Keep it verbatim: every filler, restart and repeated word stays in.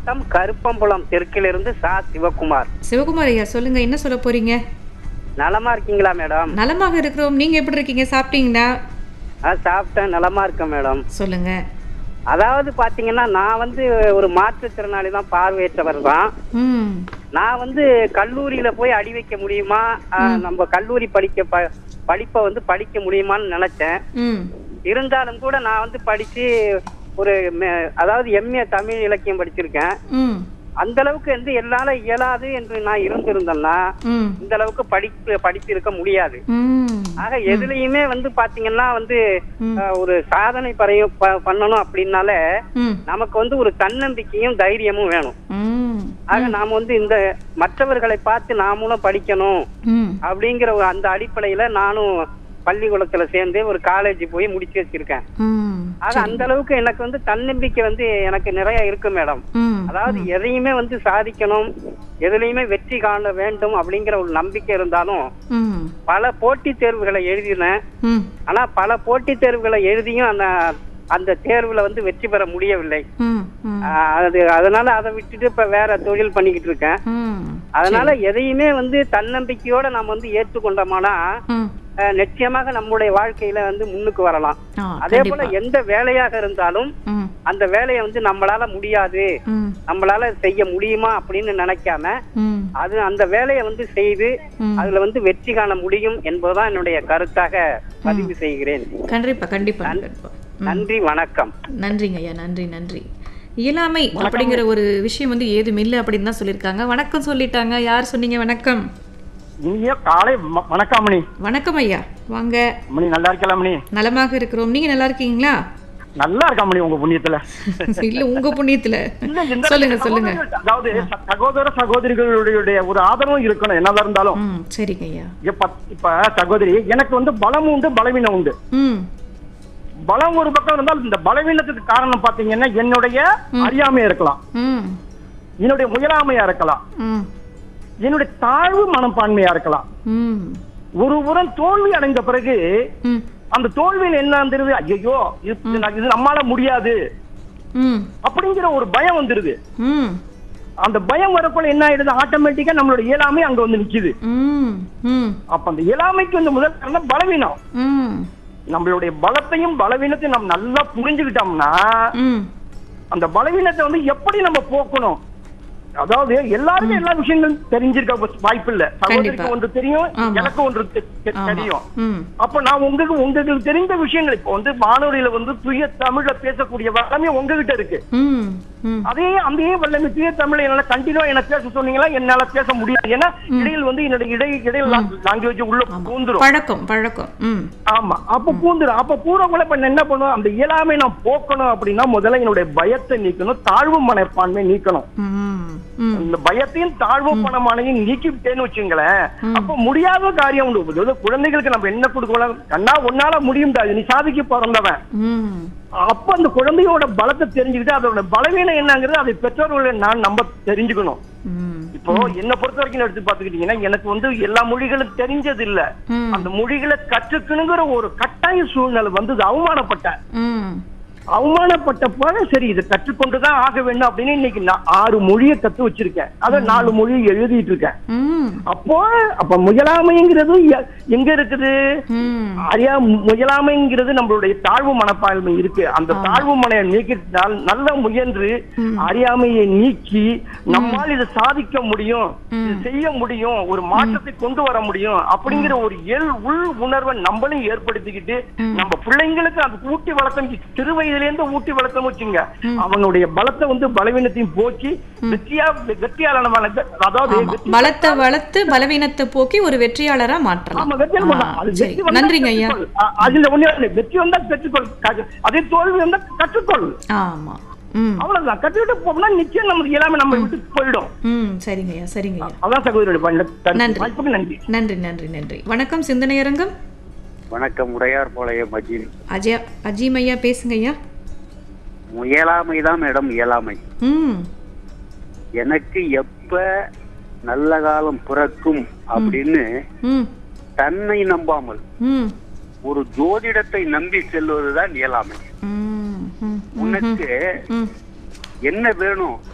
மாவட்டம் கருப்பம்புலம் தெற்கிலிருந்து சா சிவகுமார். சிவகுமார் ஐயா சொல்லுங்க, என்ன சொல்ல போறீங்க? நலமா இருக்கீங்களா மேடம்? நலமாக இருக்கிறோம். நீங்க எப்படி இருக்கீங்க? சாப்பிட்டீங்களா? ஆ சாப்பிட்டேன், நலமா இருக்கேன் மேடம். சொல்லுங்க. அதாவது பாத்தீங்கன்னா நான் வந்து ஒரு மாற்றுத்திறனாளி தான், பார்வையற்றவர் தான். ம் நான் வந்து கல்லூரியில போய் அடி வைக்க முடியுமா, நம்ம கல்லூரி படிக்க ப படிப்பை வந்து படிக்க முடியுமான்னு நினைச்சேன். ம் இருந்தாலும் கூட நான் வந்து படிச்சு ஒரு அதாவது எம்ஏ தமிழ் இலக்கியம் படிச்சிருக்கேன். ம் அந்த அளவுக்கு வந்து என்னால இயலாது என்று நான் இருந்திருந்தேன்னா ம் இந்த அளவுக்கு படிப்பு படிப்பு இருக்க முடியாது. ம் ஆக எதுலயுமே வந்து பாத்தீங்கன்னா வந்து அஹ், ஒரு சாதனை பறைய ப- பண்ணணும் அப்படின்னால ம் நமக்கு வந்து ஒரு தன்னம்பிக்கையும் தைரியமும் வேணும். ம் ஆக நாம வந்து இந்த மற்றவர்களை பார்த்து நாமளும் படிக்கணும் ம் அப்படிங்கிற ஒரு அந்த அடிப்படையில நானும் பள்ளிக்கூடத்துல சேர்ந்து ஒரு காலேஜ் போய் முடிச்சு வச்சிருக்கேன். ம் ஆக அந்த அளவுக்கு எனக்கு வந்து தன்னம்பிக்கை வந்து எனக்கு நிறைய இருக்கு மேடம். ம் அதாவது எதையுமே வந்து சாதிக்கணும், எதுலையுமே வெற்றி காண வேண்டும் அப்படிங்கிற ஒரு நம்பிக்கை இருந்தாலும் ம் பல போட்டித் தேர்வுகளை எழுதினேன். ம் ஆனா பல போட்டித் தேர்வுகளை எழுதியும் அந்த அந்த தேர்வுல வந்து வெற்றி பெற முடியவில்லை. ம் ம் ஆஹ் அது அதனால அதை விட்டுட்டு இப்ப வேற தொழில் பண்ணிக்கிட்டு இருக்கேன். ம் அதனால எதையுமே வந்து தன்னம்பிக்கையோட நம்ம வந்து ஏற்றுக்கொண்டோம்னா ம் அஹ், நிச்சயமாக நம்முடைய வாழ்க்கையில வந்து முன்னுக்கு வரலாம். ஆ, அதே போல கண்டிப்பா. எந்த வேலையாக இருந்தாலும் ம் அந்த வேலையை வந்து நம்மளால முடியாது, ம் நம்மளால செய்ய முடியுமா அப்படின்னு நினைக்காம ம் அது அந்த வேலையை வந்து செய்து ம். அதுல வந்து வெற்றி காண முடியும் என்பதுதான் என்னுடைய கருத்தாக பதிவு செய்கிறேன். கண்டிப்பா கண்டிப்பா கண்டிப்பா. நன்றி, வணக்கம். நன்றிங்க ஐயா, நன்றி நன்றி. இயலாமை அப்படிங்கிற ஒரு விஷயம் வந்து ஏதும் இல்லை அப்படின்னு தான் சொல்லியிருக்காங்க. வணக்கம் சொல்லிட்டாங்க. யார் சொன்னீங்க? வணக்கம். இனிய காலை வ- வணக்கம் மணி. வணக்கம் ஐயா, வாங்க. மணி நல்லா இருக்கலாம் மணி? நலமாக இருக்கிறோம். நீங்க நல்லா இருக்கீங்களா? நல்லா இருக்கா மணி உங்க புண்ணியத்துல? இல்ல உங்க புண்ணியத்துல. இல்ல, இந்த சொல்லுங்க சொல்லுங்க. சகோதரர்கள், அதாவது ச- சகோதர சகோதரிகளுடைய ஒரு ஆதரவும் இருக்கணும் என்னதான் இருந்தாலும். ம் சரிங்க ஐயா. இப்ப இப்ப சகோதரி, எனக்கு வந்து பலம் உண்டு பலவீனம் உண்டு. ம் பலம் ஒரு பக்கம் இருந்தால் இந்த பலவீனத்துக்கு காரணம் பாத்தீங்கன்னா என்னுடைய அறியாமையா இருக்கலாம், ம் என்னுடைய முயலாமையா இருக்கலாம், ம் என்னுடைய தாழ்வு மனப்பான்மையா இருக்கலாம். ம் ஒரு புறம் தோல்வி அடைந்த பிறகு ம் அந்த தோல்வியில் என்ன வந்துருது, ஐயோ இது நான் இது நம்மால முடியாது ம் அப்படிங்கிற ஒரு பயம் வந்துருது. ம் அந்த பயம் வரப்போல என்ன ஆயிடுது, ஆட்டோமேட்டிக்கா நம்மளோட இயலாமை அங்க வந்து நிக்குது. ம் ம் அப்ப அந்த இயலாமைக்கு வந்து முதல் காரணம் பலவீனம். ம் நம்மளுடைய பலத்தையும் பலவீனத்தையும் நம்ம நல்லா புரிஞ்சுக்கிட்டோம்னா ம் அந்த பலவீனத்தை வந்து எப்படி நம்ம போக்கணும், அதாவது எல்லாருமே எல்லா விஷயங்களும் தெரிஞ்சிருக்க வாய்ப்பு இல்ல. சகோதரிக்கு ஒன்று தெரியும், ஆமா. எனக்கு ஒன்று தெ- தெ- ஆமா. தெரியும். ம் அப்ப நான் உங்களுக்கு உங்களுக்கு தெரிந்த விஷயங்கள் இப்போ வந்து வானொலியில வந்து துய தமிழ்ல பேசக்கூடிய வல்லமை உங்ககிட்ட இருக்கு. ம் ம் அதே அந்த வல்லமை துய தமிழ்ல என்னால கண்டினியூ என்ன பேச சொன்னீங்களா, என்னால பேச முடியாது. ஏன்னா இடையில் வந்து என்னோட இடை இடையில் லாங்குவேஜ் உள்ள பூந்துரும். பழக்கம் பழக்கம். ம் ஆமா, அப்ப பூந்துரும். அப்ப பூரவங்கள இப்ப என்ன பண்ணுவோம், அந்த இயலாமை நான் போக்கணும் அப்படின்னா முதல்ல என்னுடைய பயத்தை நீக்கணும், தாழ்வு மனப்பான்மை நீக்கணும். ம் ம் இந்த பயத்தையும் தாழ்வு மனமானையும் நீக்கிவிட்டேன்னு வச்சுங்களேன், அப்ப முடியாத காரியம் உண்டு. அதாவது குழந்தைகளுக்கு நம்ம என்ன கொடுக்கலாம், கண்ணா உன்னால முடியும், நீ சாதிக்க பிறந்தவன். ம் அப்ப அந்த குழந்தையோட பலத்தை தெரிஞ்சுக்கிட்டு அதோட பலவீனம் என்னங்கிறது அதை பெற்றோர்களை நான் நம்ம தெரிஞ்சுக்கணும். ம் இப்போ என்ன பொறுத்த வரைக்கும் எடுத்து பாத்துக்கிட்டீங்கன்னா எனக்கு வந்து எல்லா மொழிகளும் தெரிஞ்சது இல்ல. ம் அந்த மொழிகளை கற்றுக்கணுங்கிற ஒரு கட்டாய சூழ்நிலை வந்தது, அவமானப்பட்டேன். ம் அவமானப்பட்ட போல சரி இதை கற்றுக்கொண்டுதான் ஆக வேண்டும் அப்படின்னு இன்னைக்கு நான் ஆறு மொழியை கத்து வச்சிருக்கேன். அத நாலு மொழியை எழுதிட்டு இருக்கேன். ம் அப்போ அப்ப முயலாமைங்கிறது எ- எங்க இருக்குது, ம் அறியா முயலாமைங்கிறது நம்மளுடைய தாழ்வு மனப்பான்மை இருக்கு. அந்த தாழ்வு மனையை நீக்கிட்டால் நல்ல முயன்று அறியாமையை நீக்கி நம்மால் இதை சாதிக்க முடியும், இது செய்ய முடியும், ஒரு மாற்றத்தை கொண்டு வர முடியும் அப்படிங்கிற ஒரு எல் உள் உணர்வை நம்மளும் ஏற்படுத்திக்கிட்டு நம்ம பிள்ளைங்களுக்கு அது ஊட்டி வளர்த்தம், சிறு வயதுல இருந்து ஊட்டி வளர்த்தம் வச்சுங்க, அவனுடைய பலத்தை வந்து பலவீனத்தையும் போக்கி வெற்றியா வெற்றியாளமான அதாவது வெற்றி- பலத்தை வளர்த்து பலவீனத்தை போக்கி ஒரு வெற்றியாளரா மாற்றலாம். ஆமா, வெற்றியாளர் பண்ணலாம். அது சரி, வெற்றி வந்தா நன்றிங்க ஐயா. கற்றுக்கொள். அ- அதுல ஒண்ணு இல்லை, வெற்றி வந்தா கற்றுக்கொள், க- அதே தோல்வி வந்தா கற்றுக்கொள். ஆமா. ம் அவ்வளவுதான். கற்றுக்கிட்டு போனா நிச்சயம் நமக்கு எல்லாமே நம்ம விட்டு போயிடும். ம் சரிங்க ஐயா, சரிங்க ஐயா. அதான் சகோதரி நன்றி. வாய்ப்புக்கு நன்றி. நன்றி நன்றி நன்றி. வணக்கம் சிந்தனையரங்கம். வணக்கம், உடையார் பாளையம் அஜீம். அஜயா அஜீம் ஐயா பேசுங்க ஐயா. இயலாமை தான் மேடம், இயலாமை. ம் எனக்கு எப்ப நல்ல காலம் பிறக்கும் அப்படின்னு ம் தன்னை நம்பாமல் ம் ஒரு ஜோதிடத்தை நம்பி செல்வதுதான் இயலாமை. ம் ம் உனக்கு ம் என்ன வேணும்